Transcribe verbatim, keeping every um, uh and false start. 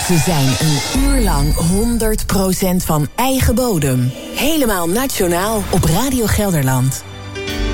We zijn een uur lang honderd procent van eigen bodem. Helemaal nationaal op Radio Gelderland.